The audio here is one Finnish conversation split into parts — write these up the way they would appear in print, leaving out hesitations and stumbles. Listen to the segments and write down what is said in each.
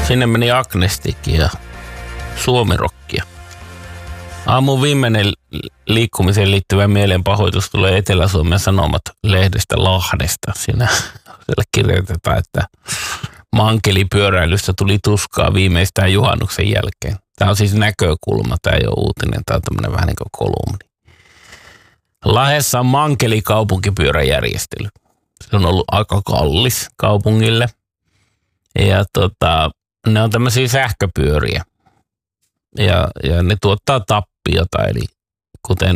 Sinne meni Agnestikki ja Suomirokkia. Aamun viimeinen liikkumiseen liittyvä mielenpahoitus tulee Etelä-Suomen Sanomat lehdestä Lahdesta. Siinä kirjoitetaan, että mankelipyöräilystä tuli tuskaa viimeistään juhannuksen jälkeen. Tämä on siis näkökulma, tämä ei ole uutinen, tämä on tämmöinen vähän niin kuin kolumni. Lahdessa on mankelikaupunkipyöräjärjestely. Se on ollut aika kallis kaupungille. Ja ne on tämmöisiä sähköpyöriä. Ja ne tuottaa tappiota, eli kuten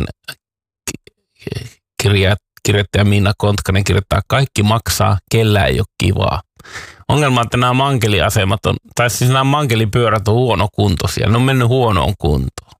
kirjoittaja Minna Kontkanen kirjoittaa, kaikki maksaa, kellään ei ole kivaa. Ongelma on, että nämä mankeliasemat on, tai siis nämä mankelipyörät on huonokuntoisia, ne on mennyt huonoon kuntoon.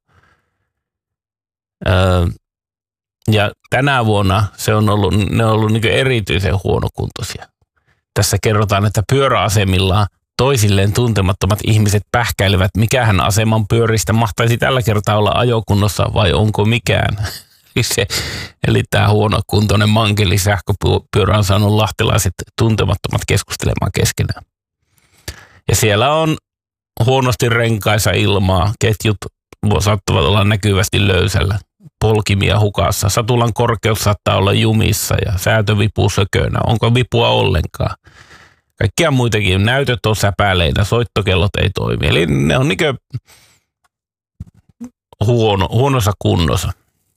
Ja tänä vuonna ne on ollut niin erityisen huonokuntoisia. Tässä kerrotaan, että pyöräasemillaan toisilleen tuntemattomat ihmiset pähkäilevät, mikähän aseman pyöristä mahtaisi tällä kertaa olla ajokunnossa vai onko mikään. Eli tämä huonokuntoinen mankeli sähköpyörä on saanut lahtelaiset tuntemattomat keskustelemaan keskenään. Ja siellä on huonosti renkaisa ilmaa, ketjut saattavat olla näkyvästi löysällä, polkimia hukassa, satulan korkeus saattaa olla jumissa ja säätövipu sökönä. Onko vipua ollenkaan? Kaikkia muitakin näytöt on säpäleinä, soittokellot ei toimi. Eli ne on niinkö huonossa kunnossa.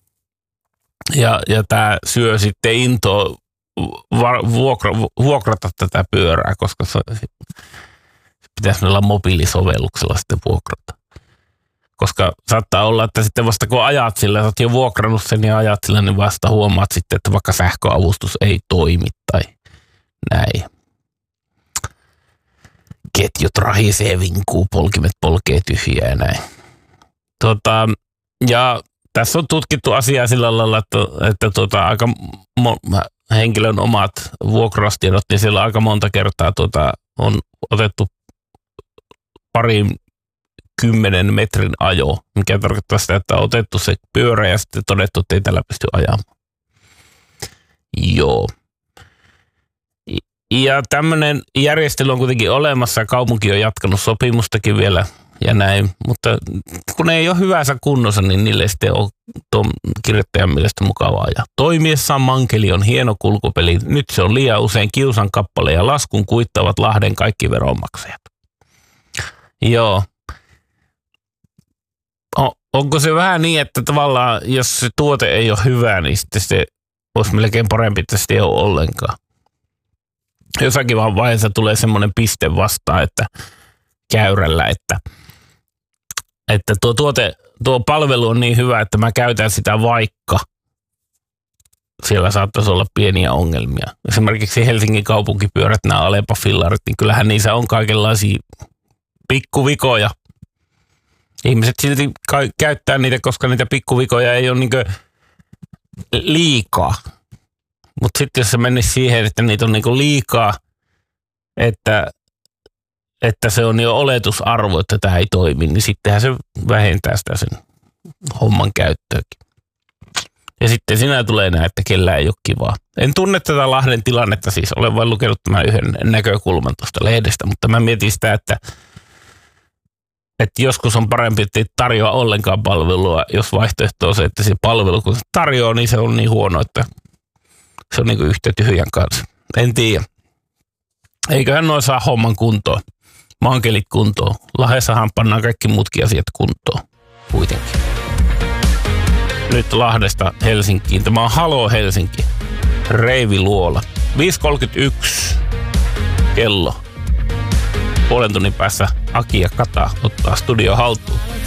Ja tämä syö sitten intoa vuokrata tätä pyörää, koska se pitäisi olla mobiilisovelluksella sitten vuokrata. Koska saattaa olla, että sitten vasta kun ajat sillä, sä oot jo vuokrannut sen ja ajat sillä, niin vasta huomaat sitten, että vaikka sähköavustus ei toimi tai näin. Ketjut rahisee, vinkuu, polkimet polkee tyhjää ja näin. Ja tässä on tutkittu asiaa sillä lailla, että aika henkilön omat vuokraustiedot, niin siellä aika monta kertaa on otettu 20 metrin ajo, mikä tarkoittaa sitä, että on otettu se pyörä ja sitten todettu, että ei tällä pysty ajamaan. Joo. Ja tämmöinen järjestely on kuitenkin olemassa ja kaupunki on jatkanut sopimustakin vielä ja näin, mutta kun ei ole hyvänsä kunnossa, niin niille sitten on tuon kirjoittajan mielestä mukavaa. Ja toimiessaan mankeli on hieno kulkupeli. Nyt se on liian usein kiusan kappale ja laskun kuittavat Lahden kaikki veronmaksajat. Joo. Onko se vähän niin, että tavallaan jos se tuote ei ole hyvä, niin sitten se olisi melkein parempi, että se ei ole ollenkaan. Jossakin vaan vaiheessa tulee semmoinen piste vastaan, että käyrällä, että tuo palvelu on niin hyvä, että mä käytän sitä vaikka siellä saattaisi olla pieniä ongelmia. Esimerkiksi Helsingin kaupunkipyörät, nämä Alepa-fillarit, niin kyllähän niissä on kaikenlaisia pikkuvikoja. Ihmiset silti käyttää niitä, koska niitä pikkuvikoja ei ole niinkö liikaa. Mutta sitten jos se menisi siihen, että niitä on niinku liikaa, että se on jo oletusarvo, että tämä ei toimi, niin sittenhän se vähentää sitä sen homman käyttöäkin. Ja sitten siinä tulee näin, että kellään ei ole kivaa. En tunne tätä Lahden tilannetta, siis olen vain lukenut tämän yhden näkökulman tuosta lehdestä, mutta mä mietin sitä, että joskus on parempi, että ei tarjoa ollenkaan palvelua, jos vaihtoehto on se, että se palvelu, kun se tarjoaa, niin se on niin huono, että se on niin kuin yhtä tyhjän kanssa. En tiedä. Eiköhän noin saa homman kuntoon. Mankelit kuntoon. Lahdessahan pannaan kaikki muutkin asiat kuntoon. Kuitenkin. Nyt Lahdesta Helsinkiin. Tämä on Halo Helsinki. Reivi Luola. 5.31 kello. Puolen tunnin päässä Aki ja Kata ottaa studio haltuun.